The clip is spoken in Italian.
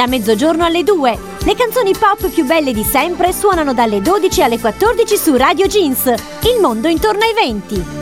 già mezzogiorno alle 2. Le canzoni pop più belle di sempre suonano dalle 12 alle 14 su Radio Jeans. Il mondo intorno ai 20.